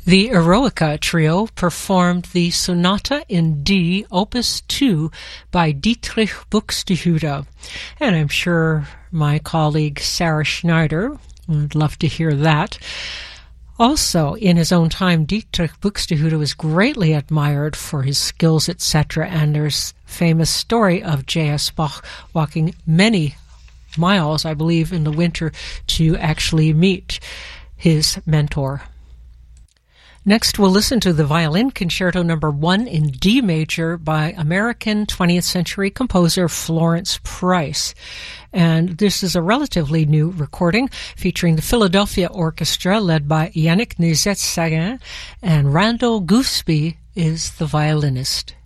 The Eroica Trio performed the Sonata in D, Opus 2, by Dietrich Buxtehude. And I'm sure my colleague Sarah Schneider would love to hear that. Also, in his own time, Dietrich Buxtehude was greatly admired for his skills, etc., and there's a famous story of J.S. Bach walking many miles, I believe, in the winter to actually meet his mentor. Next, we'll listen to the Violin Concerto No. 1 in D major by American 20th century composer Florence Price. And this is a relatively new recording featuring the Philadelphia Orchestra led by Yannick Nézet-Séguin, and Randall Gooseby is the violinist.